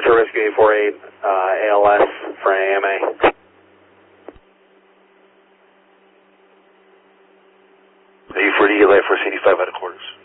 Delta Rescue 848, ALS for AMA. Are you free to get light for 85 out of quarters?